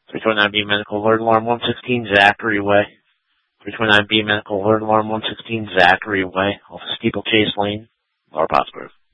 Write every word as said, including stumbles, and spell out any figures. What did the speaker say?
three twenty-nine B Medical Alert Alarm one sixteen Zachary Way. three twenty-nine B Medical Alert Alarm one sixteen Zachary Way off Steeplechase Lane, Lower Pottsgrove.